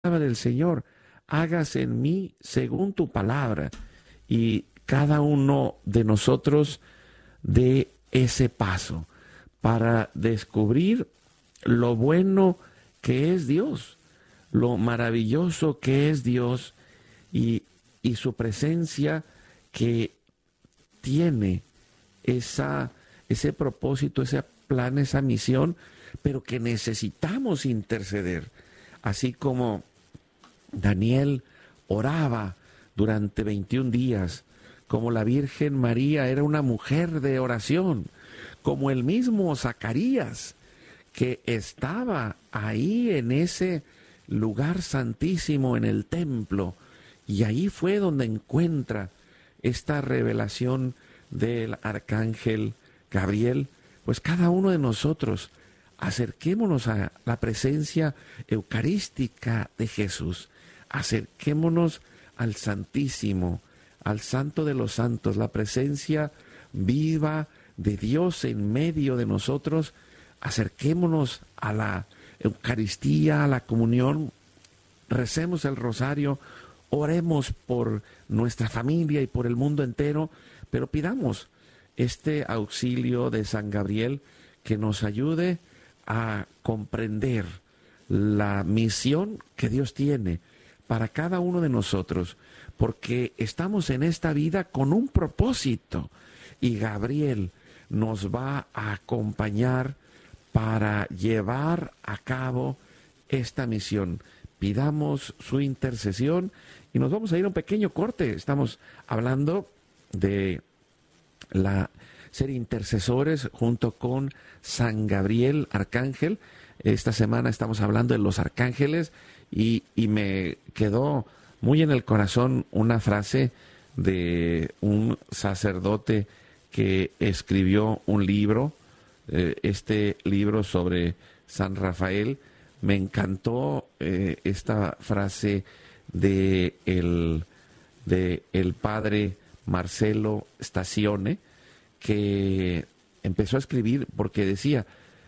del Señor, hágase en mí según tu palabra. Y cada uno de nosotros dé ese paso para descubrir lo bueno que es Dios, lo maravilloso que es Dios y su presencia que tiene ese propósito, ese plan, esa misión, pero que necesitamos interceder. Así como Daniel oraba durante 21 días, como la Virgen María era una mujer de oración, como el mismo Zacarías, que estaba ahí en ese lugar santísimo, en el templo, y ahí fue donde encuentra esta revelación del arcángel Gabriel. Pues cada uno de nosotros acerquémonos a la presencia eucarística de Jesús, acerquémonos al Santísimo, al Santo de los Santos, la presencia viva de Dios en medio de nosotros. Acerquémonos a la Eucaristía, a la comunión, recemos el rosario, oremos por nuestra familia y por el mundo entero, pero pidamos este auxilio de San Gabriel que nos ayude a comprender la misión que Dios tiene para cada uno de nosotros, porque estamos en esta vida con un propósito y Gabriel nos va a acompañar para llevar a cabo esta misión. Pidamos su intercesión y nos vamos a ir a un pequeño corte. Estamos hablando de ser intercesores junto con San Gabriel, arcángel. Esta semana estamos hablando de los arcángeles y me quedó muy en el corazón una frase de un sacerdote que escribió un libro, este libro sobre San Rafael. Me encantó esta frase de el padre Marcelo Stazione, que empezó a escribir porque decía,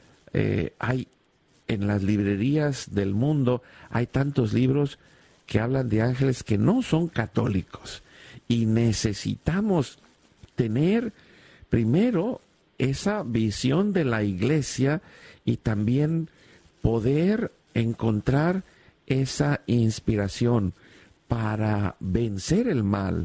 hay en las librerías del mundo, hay tantos libros que hablan de ángeles que no son católicos y necesitamos tener primero esa visión de la iglesia y también poder encontrar esa inspiración para vencer el mal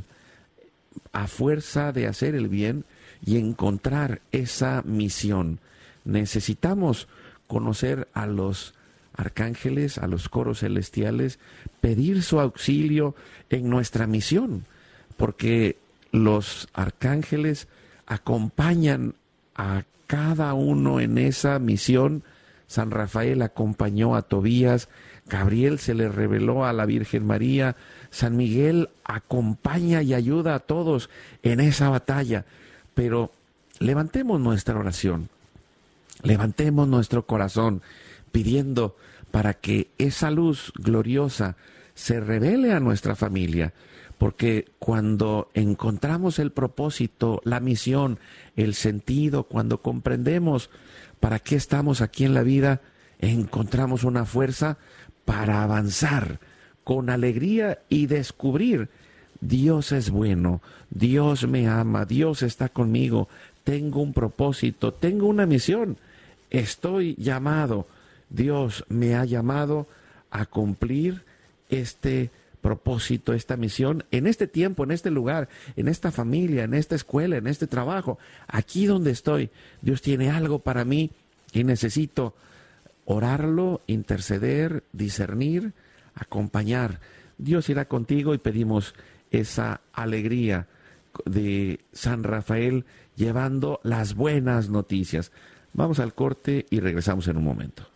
a fuerza de hacer el bien y encontrar esa misión. Necesitamos conocer a los arcángeles, a los coros celestiales, pedir su auxilio en nuestra misión, porque los arcángeles acompañan a cada uno en esa misión. San Rafael acompañó a Tobías, Gabriel se le reveló a la Virgen María, San Miguel acompaña y ayuda a todos en esa batalla. Pero levantemos nuestra oración, levantemos nuestro corazón pidiendo para que esa luz gloriosa se revele a nuestra familia, porque cuando encontramos el propósito, la misión, el sentido, cuando comprendemos para qué estamos aquí en la vida, encontramos una fuerza para avanzar con alegría y descubrir: Dios es bueno, Dios me ama, Dios está conmigo, tengo un propósito, tengo una misión, estoy llamado, Dios me ha llamado a cumplir este propósito, esta misión, en este tiempo, en este lugar, en esta familia, en esta escuela, en este trabajo, aquí donde estoy. Dios tiene algo para mí y necesito orarlo, interceder, discernir, acompañar. Dios irá contigo y pedimos esa alegría de San Rafael llevando las buenas noticias. Vamos al corte y regresamos en un momento.